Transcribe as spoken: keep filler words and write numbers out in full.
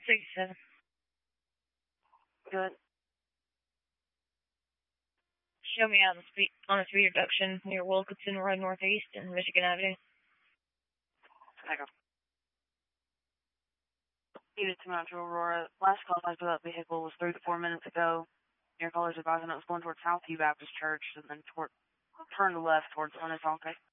sixty-seven. Good. Show me on the speed on the speed reduction near Wilkinson Road Northeast and Michigan Avenue. Echo. Needed to mount to Aurora. Last contact with that vehicle was three to four minutes ago. Your caller's advising it was going towards Southview Baptist Church and then toward, turned left towards Minnetonka.